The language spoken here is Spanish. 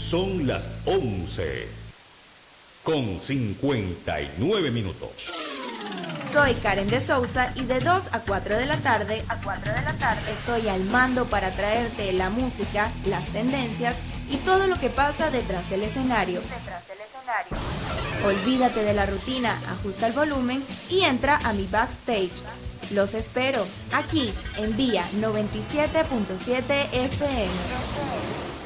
Son las 11:59. Soy Karen de Sousa y de 2 a 4 de la tarde estoy al mando para traerte la música, las tendencias y todo lo que pasa detrás del escenario. Olvídate de la rutina, ajusta el volumen y entra a mi backstage. Los espero aquí en Vía 97.7 FM.